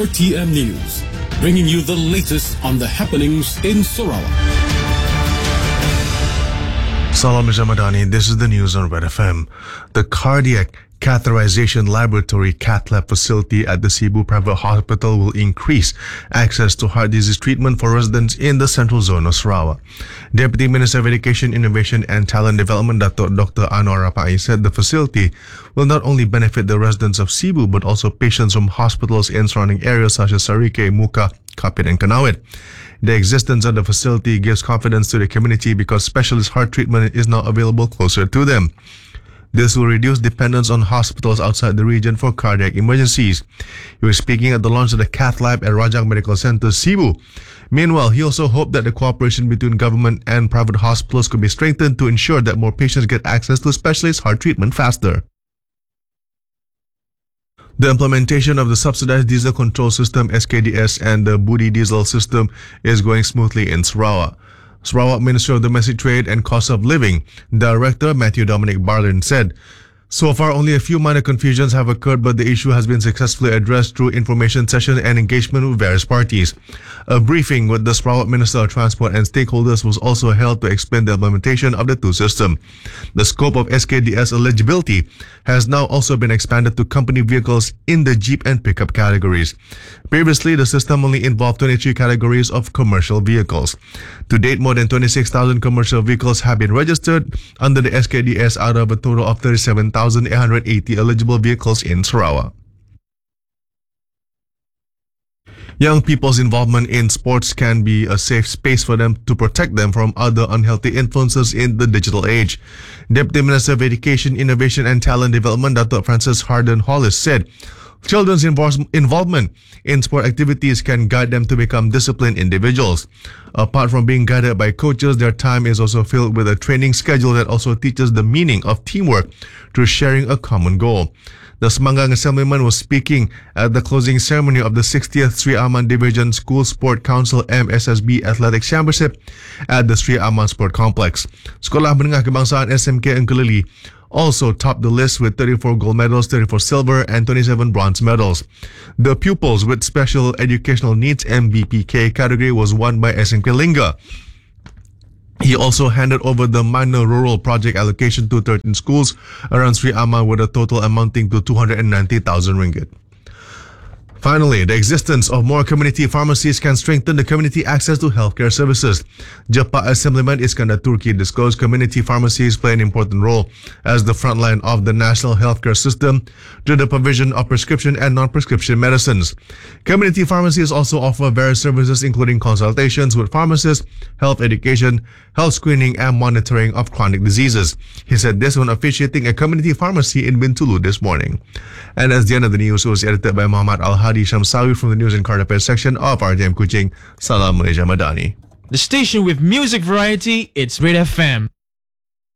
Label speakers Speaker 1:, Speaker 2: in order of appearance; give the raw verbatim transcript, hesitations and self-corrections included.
Speaker 1: R T M News, bringing you the latest on the happenings in Sarawak.
Speaker 2: Salam Jamadani, this is the news on Red F M. The Cardiac Catheterization Laboratory Cath Lab facility at the Cebu Private Hospital will increase access to heart disease treatment for residents in the central zone of Sarawak. Deputy Minister of Education, Innovation and Talent Development, Doctor Anwar Rapai, said the facility will not only benefit the residents of Cebu but also patients from hospitals in surrounding areas such as Sarike, Muka, Kapit and Kanawit. The existence of the facility gives confidence to the community because specialist heart treatment is now available closer to them. This will reduce dependence on hospitals outside the region for cardiac emergencies. He was speaking at the launch of the Cath Lab at Rajang Medical Center, Cebu. Meanwhile, he also hoped that the cooperation between government and private hospitals could be strengthened to ensure that more patients get access to specialist heart treatment faster. The implementation of the subsidized diesel control system S K D S and the Budi diesel system is going smoothly in Sarawak. Sarawak Minister of Domestic Trade and Cost of Living Director Matthew Dominic Barlin said, so far only a few minor confusions have occurred, but the issue has been successfully addressed through information session and engagement with various parties. A briefing with the Sarawak Minister of Transport and stakeholders was also held to explain the implementation of the two systems. The scope of S K D S eligibility has now also been expanded to company vehicles in the Jeep and pickup categories. Previously, the system only involved twenty-three categories of commercial vehicles. To date, more than twenty-six thousand commercial vehicles have been registered under the S K D S out of a total of thirty-seven thousand eight hundred eighty eligible vehicles in Sarawak. Young people's involvement in sports can be a safe space for them to protect them from other unhealthy influences in the digital age. Deputy Minister of Education, Innovation and Talent Development, Doctor Francis Harden Hollis, said children's invo- involvement in sport activities can guide them to become disciplined individuals. Apart from being guided by coaches, their time is also filled with a training schedule that also teaches the meaning of teamwork through sharing a common goal. The Semangang Assemblyman was speaking at the closing ceremony of the sixtieth Sri Aman Division School Sport Council M S S B Athletics Championship at the Sri Aman Sport Complex. Sekolah Menengah Kebangsaan S M K Engkelili also topped the list with thirty-four gold medals, thirty-four silver and twenty-seven bronze medals. The pupils with special educational needs M B P K category was won by S M K Lingga. He also handed over the minor rural project allocation to thirteen schools around Sri Aman with a total amounting to two hundred ninety thousand ringgit. Finally, the existence of more community pharmacies can strengthen the community access to healthcare services. Japa Assemblyman Iskandar Turki disclosed community pharmacies play an important role as the front line of the national healthcare system to the provision of prescription and non-prescription medicines. Community pharmacies also offer various services including consultations with pharmacists, health education, health screening and monitoring of chronic diseases. He said this when officiating a community pharmacy in Bintulu this morning. And that's the end of the news. It was edited by Muhammad Al-Hadi Shamsawi from the News and Current Affairs section of R T M Kuching. Salam Malaysia Madani.
Speaker 3: The station with music variety, it's Red F M.